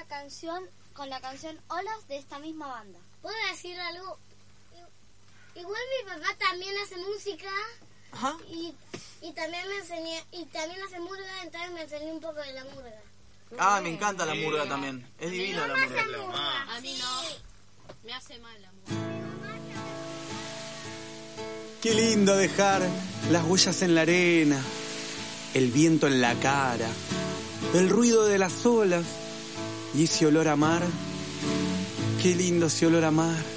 con la canción Olas de esta misma banda. ¿Puedo decir algo? Igual mi papá también hace música. Ajá. Y también me enseñé, y también hace murga, entonces me enseñé un poco de la murga. Ah, me encanta la murga también. Es divina la murga. A mí no. Me hace mal la murga. Qué lindo dejar las huellas en la arena, el viento en la cara, el ruido de las olas y ese olor a mar. Qué lindo ese olor a mar.